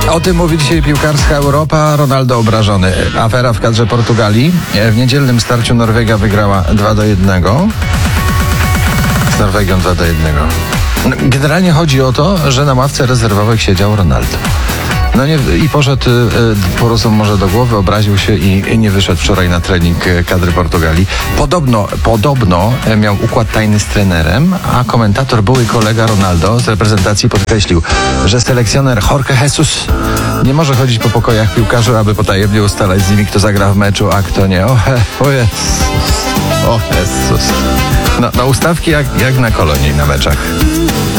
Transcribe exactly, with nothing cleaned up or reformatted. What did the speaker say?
O tym mówi dzisiaj piłkarska Europa. Ronaldo obrażony. Afera w kadrze Portugalii. W niedzielnym starciu Norwegia wygrała dwa do jednego. Z Norwegią dwa do jednego. Generalnie chodzi o to, że na ławce rezerwowych siedział Ronaldo. No nie, i poszedł y, po prostu może do głowy, obraził się i, i nie wyszedł wczoraj na trening y, kadry Portugalii. Podobno, podobno y, miał układ tajny z trenerem, a komentator, były kolega Ronaldo z reprezentacji podkreślił, że selekcjoner Jorge Jesus nie może chodzić po pokojach piłkarzy, aby potajemnie ustalać z nimi, kto zagra w meczu, a kto nie. O, he, o Jezus. O Jezus. No, no ustawki jak, jak na kolonii na meczach.